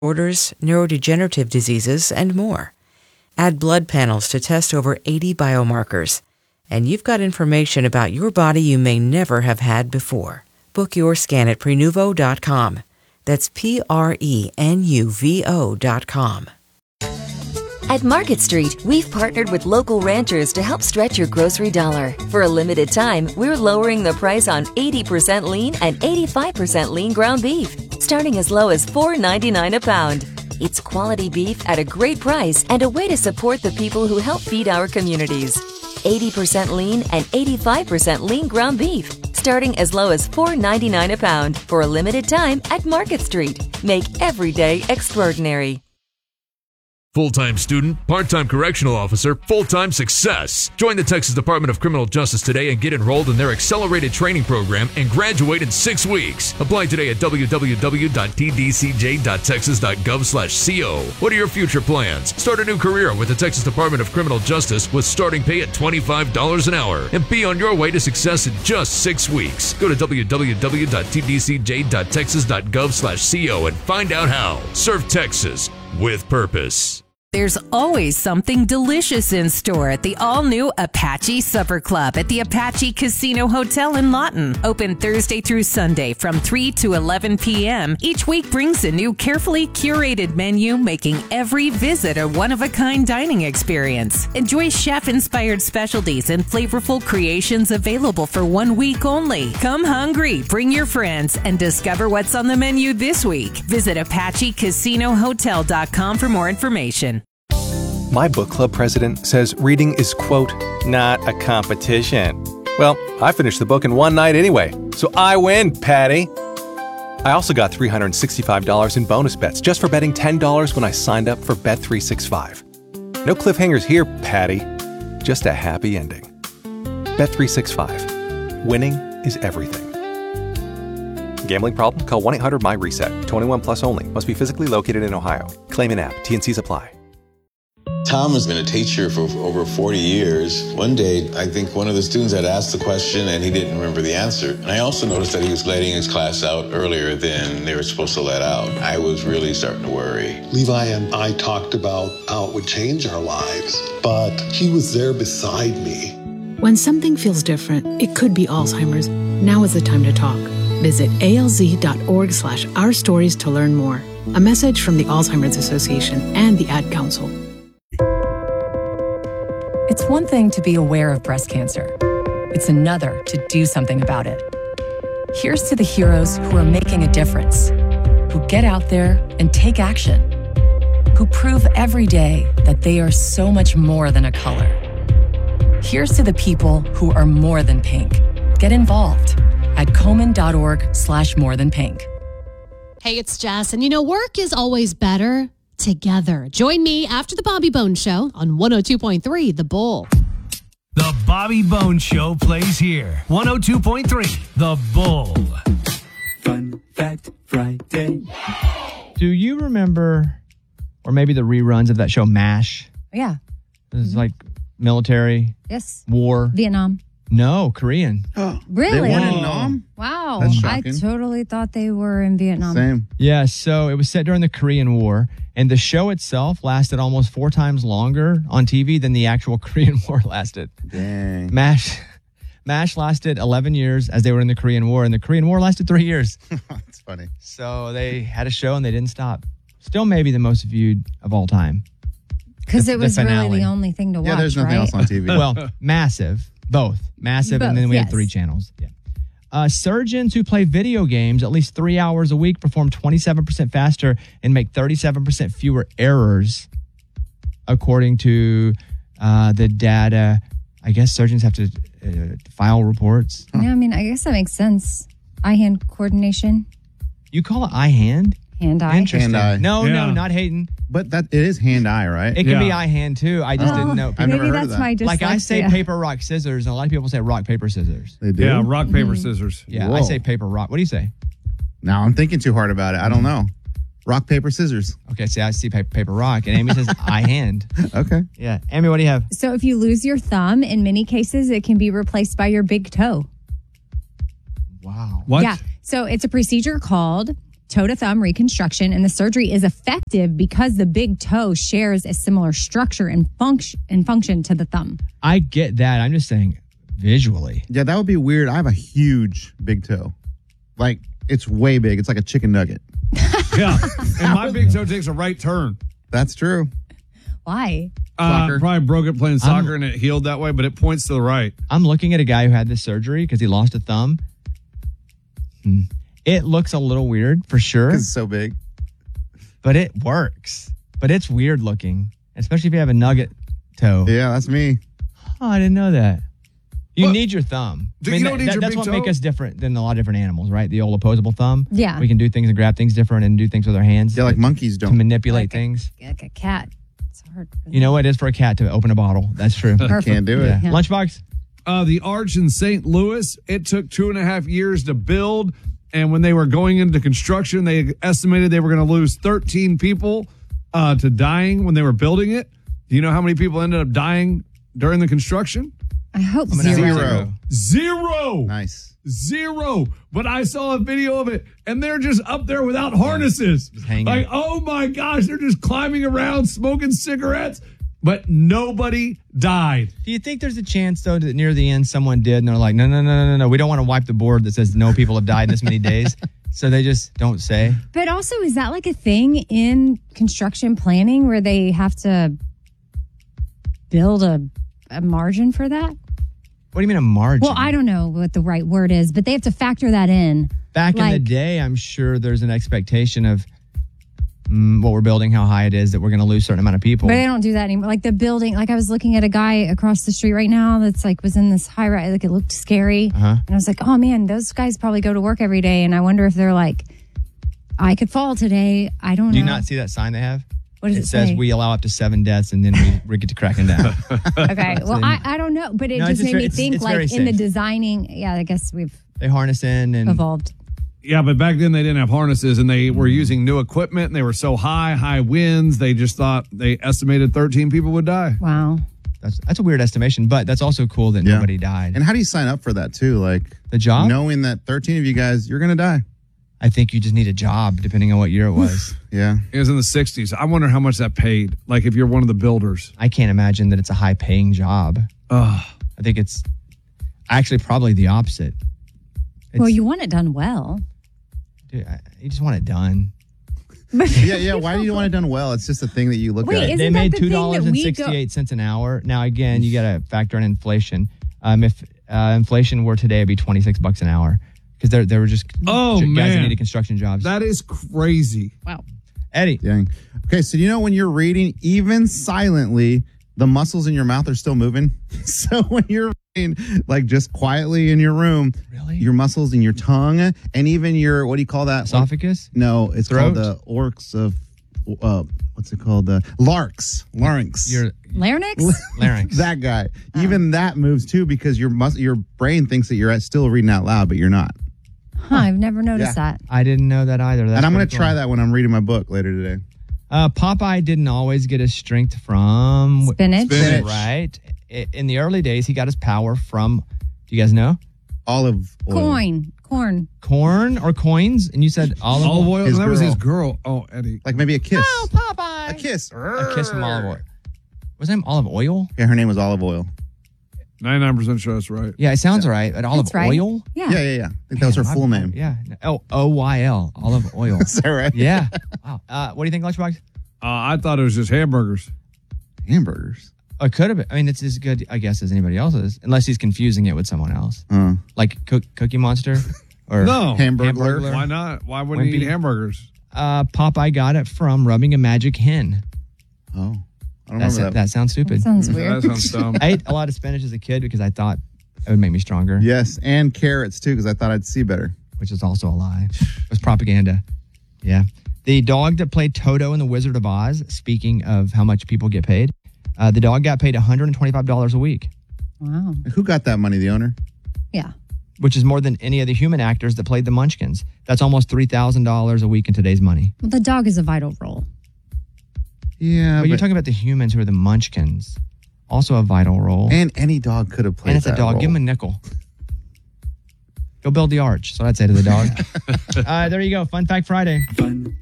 disorders, neurodegenerative diseases, and more. Add blood panels to test over 80 biomarkers, and you've got information about your body you may never have had before. Book your scan at Prenuvo.com. That's Prenuvo.com. At Market Street, we've partnered with local ranchers to help stretch your grocery dollar. For a limited time, we're lowering the price on 80% lean and 85% lean ground beef, starting as low as $4.99 a pound. It's quality beef at a great price and a way to support the people who help feed our communities. 80% lean and 85% lean ground beef, starting as low as $4.99 a pound for a limited time at Market Street. Make every day extraordinary. Full-time student, part-time correctional officer, full-time success. Join the Texas Department of Criminal Justice today and get enrolled in their accelerated training program and graduate in 6 weeks. Apply today at www.tdcj.texas.gov/co. What are your future plans? Start a new career with the Texas Department of Criminal Justice with starting pay at $25 an hour and be on your way to success in just 6 weeks. Go to www.tdcj.texas.gov/co and find out how. Serve Texas with purpose. There's always something delicious in store at the all-new Apache Supper Club at the Apache Casino Hotel in Lawton. Open Thursday through Sunday from 3 to 11 p.m. Each week brings a new carefully curated menu, making every visit a one-of-a-kind dining experience. Enjoy chef-inspired specialties and flavorful creations available for 1 week only. Come hungry, bring your friends, and discover what's on the menu this week. Visit ApacheCasinoHotel.com for more information. My book club president says reading is, quote, not a competition. Well, I finished the book in one night anyway, so I win, Patty. I also got $365 in bonus bets just for betting $10 when I signed up for Bet365. No cliffhangers here, Patty. Just a happy ending. Bet365. Winning is everything. Gambling problem? Call 1-800-MY-RESET. 21 plus only. Must be physically located in Ohio. Claim in app. T&Cs apply. Tom has been a teacher for over 40 years. One day, I think one of the students had asked the question and he didn't remember the answer. And I also noticed that he was letting his class out earlier than they were supposed to let out. I was really starting to worry. Levi and I talked about how it would change our lives, but he was there beside me. When something feels different, it could be Alzheimer's. Now is the time to talk. Visit alz.org/ourstories to learn more. A message from the Alzheimer's Association and the Ad Council. It's one thing to be aware of breast cancer. It's another to do something about it. Here's to the heroes who are making a difference, who get out there and take action, who prove every day that they are so much more than a color. Here's to the people who are more than pink. Get involved at Komen.org/morethanpink. Hey, it's Jess, and work is always better together. Join me after the Bobby Bones Show on 102.3 The Bull. The Bobby Bones Show plays here. 102.3 The Bull. Fun Fact Friday. Do you remember, or maybe the reruns of that show MASH? Yeah. It was like military. Yes. War. Vietnam. No, Korean. Oh, really? They won in Nam? Wow. That's I shocking. totally thought they were in Vietnam. Yeah, so it was set during the Korean War, and the show itself lasted almost 4 times longer on TV than the actual Korean War lasted. Dang. MASH lasted 11 years as they were in the Korean War, and the Korean War lasted 3 years. That's funny. So they had a show and they didn't stop. Still maybe the most viewed of all time. Because it was really finale. the only thing to watch, Yeah, there's nothing right? else on TV. Well, massive. Both. Massive, and then we had 3 channels. Yeah. Surgeons who play video games at least 3 hours a week perform 27% faster and make 37% fewer errors, according to the data. I guess surgeons have to file reports. Yeah, I mean, I guess that makes sense. Eye-hand coordination. You call it eye-hand? Hand-eye. Interesting. Hand-eye. No, Yeah. not Hayden. But it is hand-eye, right? It can be eye-hand, too. I just didn't know. I've never heard of that. Like, I say paper, rock, scissors, and a lot of people say rock, paper, scissors. They do? Yeah, rock, paper, scissors. Yeah, Whoa. I say paper, rock. What do you say? Now I'm thinking too hard about it. I don't know. Rock, paper, scissors. Okay, see, I see paper, rock, and Amy says eye-hand. Okay. Yeah. Amy, what do you have? So if you lose your thumb, in many cases, it can be replaced by your big toe. Wow. What? Yeah. So it's a procedure called toe to thumb reconstruction, and the surgery is effective because the big toe shares a similar structure and function to the thumb. I get that. I'm just saying visually. Yeah, that would be weird. I have a huge big toe. Like, it's way big. It's like a chicken nugget. Yeah. And my big toe takes a right turn. That's true. Why? Probably broke it playing soccer and it healed that way, but it points to the right. I'm looking at a guy who had this surgery because he lost a thumb. It looks a little weird for sure. It's so big. But it works. But it's weird looking, especially if you have a nugget toe. Yeah, that's me. Oh, I didn't know that. You need your thumb. You don't need your that's big what toe? makes us different than a lot of different animals, right? The old opposable thumb. Yeah. We can do things and grab things different and do things with our hands. Yeah, like monkeys don't. To manipulate things. Like a cat. It's hard. You know what it is for a cat to open a bottle. That's true. Can't do it. Yeah. Lunchbox? The arch in St. Louis, it took 2.5 years to build. And when they were going into construction, they estimated they were going to lose 13 people to dying when they were building it. Do you know how many people ended up dying during the construction? I hope Zero. Zero. Nice. Zero. But I saw a video of it, and they're just up there without harnesses. hanging. Like, oh my gosh, they're just climbing around, smoking cigarettes, but nobody died. Do you think there's a chance, though, that near the end someone did, and they're like, no, we don't want to wipe the board that says no people have died in this many days, so they just don't say? But also, is that like a thing in construction planning where they have to build a margin for that? What do you mean a margin? Well, I don't know what the right word is, but they have to factor that in. Back in the day, I'm sure there's an expectation of what we're building, how high it is, that we're going to lose a certain amount of people. But they don't do that anymore. Like the building, like I was looking at a guy across the street right now that's like was in this high rise, like it looked scary. And I was like, oh man, those guys probably go to work every day. And I wonder if they're like, I could fall today. I don't know. Do you not see that sign they have? What does it says say? we allow up to 7 deaths, and then we get to cracking down. Okay. Well, I don't know, but it No, just it's made me it's think very like in the safe. designing, yeah, I guess we've They harness in and evolved. Yeah, but back then they didn't have harnesses, and they were using new equipment, and they were so high winds, they just thought they estimated 13 people would die. Wow. That's a weird estimation, but that's also cool that nobody died. And how do you sign up for that too? Like the job? Knowing that 13 of you guys, you're going to die. I think you just need a job, depending on what year it was. Yeah. It was in the 60s. I wonder how much that paid, like if you're one of the builders. I can't imagine that it's a high-paying job. I think it's actually probably the opposite. Well, you want it done well. Dude, you just want it done. Yeah. Why do you want it done well? It's just a thing that you look at. They made $2.68 an hour. Now, again, you got to factor in inflation. If inflation were today, it'd be $26 an hour. Because they were just guys that needed construction jobs. That is crazy. Wow. Eddie. Dang. Okay, so you know when you're reading, even silently, the muscles in your mouth are still moving. So when you're reading, like just quietly in your room, your muscles in your tongue and even your, what do you call that? Esophagus? No, it's Throat? called the orcs of, what's it called? The larynx. Your larynx? Larynx. That guy. Even that moves too because your brain thinks that you're still reading out loud, but you're not. Huh, I've never noticed that. I didn't know that either. And I'm going to try that when I'm reading my book later today. Popeye didn't always get his strength from spinach. Right. In the early days, he got his power from, do you guys know? Olive oil. Corn. Corn or coins? And you said olive oil? His That was girl. his girl. Oh, Eddie. Like maybe a kiss. Oh, Popeye. A kiss. A kiss from olive oil. Was her name olive oil? Yeah, her name was Olive Oil. 99% sure that's right. Yeah, it sounds right. But olive That's right. oil? Yeah. Yeah. I think that was her full name. Yeah. Oyl. Olive oil. Is that right? Yeah. Wow. What do you think, Lunchbox? I thought it was just hamburgers. Hamburgers. It could have been. I mean, it's as good, I guess, as anybody else's, unless he's confusing it with someone else. Like Cookie Monster or No. Hamburglar. Why not? Why wouldn't he eat hamburgers? Popeye got it from rubbing a magic hen. Oh. I don't remember that. That sounds stupid. That sounds weird. That sounds dumb. I ate a lot of spinach as a kid because I thought it would make me stronger, Yes, and carrots too, because I thought I'd see better. which is also a lie. It was propaganda. Yeah. The dog that played Toto in The Wizard of Oz, speaking of how much people get paid, the dog got paid $125 a week. Wow. Who got that money? The owner? Yeah. Which is more than any of the human actors that played the Munchkins. That's almost $3,000 a week in today's money. Well, the dog is a vital role. Yeah, But you're talking about the humans who are the Munchkins. Also a vital role. and any dog could have played And it's a that dog. role. Give him a nickel. Go build the arch. So I'd say to the dog. There you go. Fun Fact Friday. Fun